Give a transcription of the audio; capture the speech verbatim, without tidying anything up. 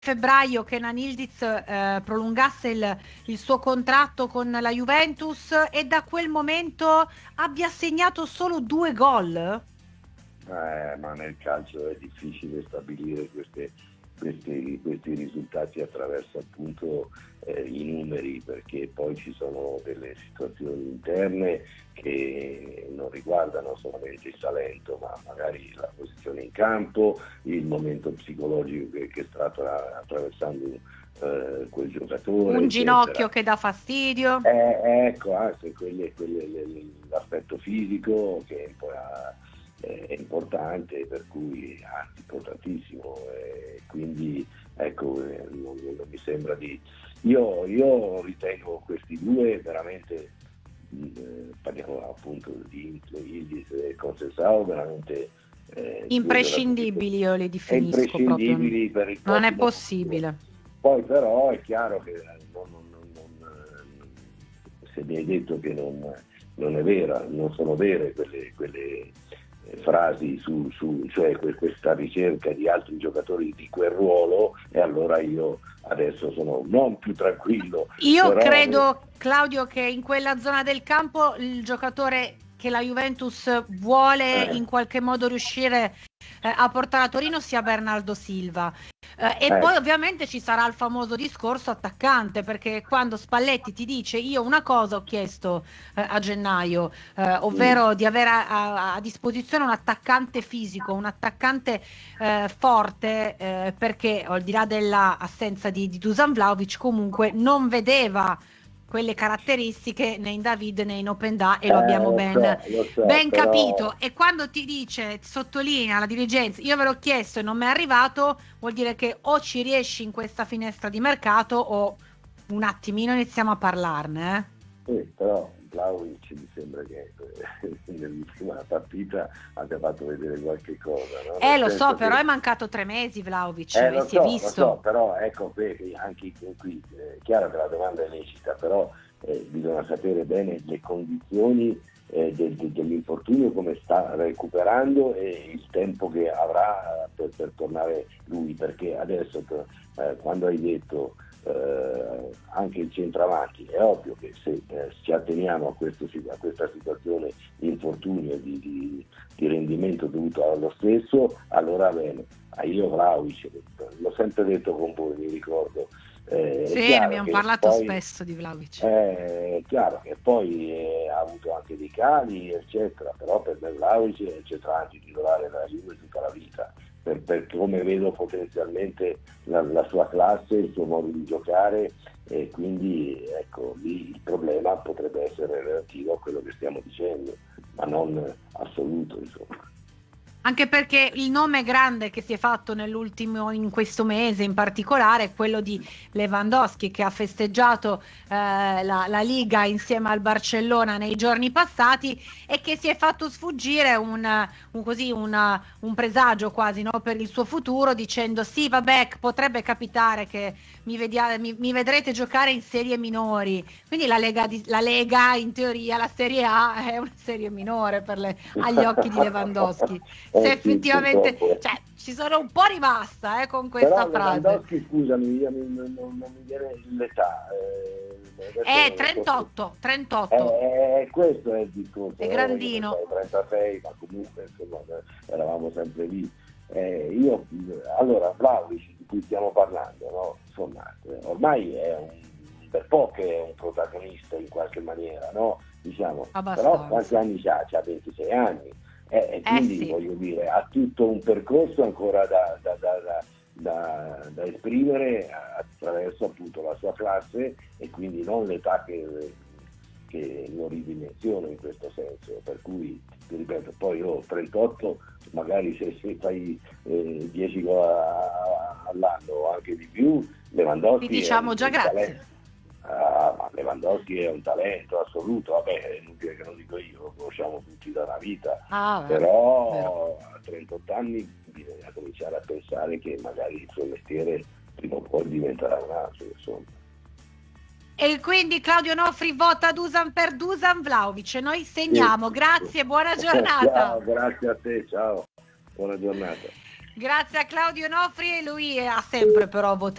febbraio che Kenan Yildiz eh, prolungasse il, il suo contratto con la Juventus e da quel momento abbia segnato solo due gol? Eh, ma nel calcio è difficile stabilire queste, questi, questi risultati attraverso appunto eh, i numeri, perché poi ci sono delle situazioni interne che non riguardano solamente il talento, ma magari la posizione in campo, il momento psicologico che, che sta attra- attraversando eh, quel giocatore. Un ginocchio eccetera. che dà fastidio. Eh, ecco, anche quelle, quelle, le- le- l'aspetto fisico che un po' ha- è importante, per cui anzi importantissimo, eh, quindi ecco, eh, non, non mi sembra di... Io, io ritengo questi due veramente, eh, parliamo appunto di Yildiz e Conceição, veramente eh, Imprescindibili, io li definisco imprescindibili proprio. per il Non è prossimo possibile. futuro. Poi però è chiaro che non, non, non, non, se mi hai detto che non, non è vera, non sono vere quelle, quelle frasi su, su cioè questa ricerca di altri giocatori di quel ruolo, e allora io adesso sono non più tranquillo. Io però... credo, Claudio, che in quella zona del campo il giocatore che la Juventus vuole eh. in qualche modo riuscire eh, a portare a Torino sia Bernardo Silva. Eh, e Eh. poi ovviamente ci sarà il famoso discorso attaccante, perché quando Spalletti ti dice io una cosa ho chiesto eh, a gennaio, eh, ovvero mm. di avere a, a, a disposizione un attaccante fisico, un attaccante eh, forte, eh, perché al di là dell'assenza di, di Dusan Vlahovic comunque non vedeva quelle caratteristiche né in David né in Openda, e lo eh, abbiamo lo ben, so, lo so, ben però... capito. E quando ti dice, sottolinea la dirigenza, io ve l'ho chiesto e non mi è arrivato, vuol dire che o ci riesci in questa finestra di mercato o un attimino iniziamo a parlarne. Eh? Sì, però Vlahovic mi sembra che nell'ultima partita abbia fatto vedere qualche cosa, no? Eh, lo so, che... però è mancato tre mesi Vlahovic, eh, e lo si so, è visto. Lo so, però ecco qui, anche qui è chiaro che la domanda è lecita, però eh, bisogna sapere bene le condizioni eh, del, del, dell'infortunio, come sta recuperando e il tempo che avrà per, per tornare lui, perché adesso eh, quando hai detto Eh, anche il centravanti, è ovvio che se eh, ci atteniamo a, questo, a questa situazione di infortunio, di, di, di rendimento dovuto allo stesso, allora bene. Ah, io Vlahovic, l'ho sempre detto con voi, mi ricordo. Eh, sì, ne abbiamo parlato poi, spesso di Vlahovic. Eh, è chiaro che poi eh, ha avuto anche dei cali, eccetera, però per me Vlahovic è il centravanti titolare della Juve tutta la vita. Per, per come vedo potenzialmente la, la sua classe, il suo modo di giocare, e quindi ecco lì il problema potrebbe essere relativo a quello che stiamo dicendo, ma non assoluto, insomma. Anche perché il nome grande che si è fatto nell'ultimo, in questo mese in particolare, è quello di Lewandowski, che ha festeggiato eh, la, la Liga insieme al Barcellona nei giorni passati e che si è fatto sfuggire un, un, così, una, un presagio quasi, no, per il suo futuro, dicendo sì vabbè, potrebbe capitare che mi, vedia, mi, mi vedrete giocare in serie minori, quindi la Lega, di, la Lega in teoria, la Serie A è una serie minore per le, agli occhi di Lewandowski. Se eh effettivamente, sì, cioè, ci sono un po' rimasta eh, con questa però frase. Lewandowski, scusami, io non, non, non mi viene l'età. Eh, eh trentotto, trentotto. Eh, eh, questo è il discorso. È grandino. Io trentasei, ma comunque insomma eravamo sempre lì. Eh, io, allora, Vlahovic, di cui stiamo parlando, no? Insomma, ormai è un per po' che è un protagonista in qualche maniera, no? Diciamo, abbastanza. Però quanti anni ha? C'ha ventisei anni. Eh, e quindi eh sì. voglio dire, ha tutto un percorso ancora da, da, da, da, da, da esprimere attraverso appunto la sua classe, e quindi non l'età che, che lo ridimensiona in questo senso, per cui ti ripeto, poi io ho trentotto, magari se, se fai eh, dieci gol all'anno o anche di più, Lewandowski ti diciamo già grazie. Talento. Ah, ma Lewandowski è un talento assoluto, vabbè, è inutile che non dico io, lo conosciamo tutti da una vita, ah, però vero. a trentotto anni bisogna cominciare a pensare che magari il suo mestiere prima o poi diventerà un altro, insomma. E quindi Claudio Nofri vota Dusan per Dusan Vlahovic, noi segniamo, sì. Grazie, buona giornata. Ciao, grazie a te, ciao, buona giornata. Grazie a Claudio Nofri, e lui ha sempre però votato